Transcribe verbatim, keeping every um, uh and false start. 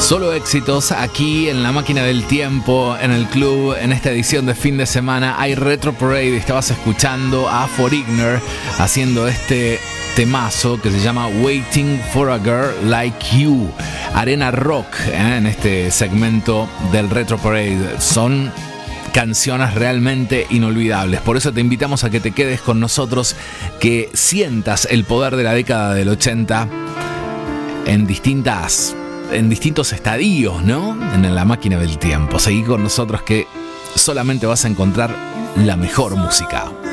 Solo éxitos aquí en la máquina del tiempo, en el club, en esta edición de fin de semana. Hay Retro Parade. Estabas escuchando a Foreigner haciendo este temazo que se llama Waiting for a Girl Like You. Arena Rock, ¿eh? En este segmento del Retro Parade. Son canciones realmente inolvidables. Por eso te invitamos a que te quedes con nosotros, que sientas el poder de la década del ochenta en distintas... en distintos estadios, ¿no? En la máquina del tiempo. Seguí con nosotros que solamente vas a encontrar la mejor música.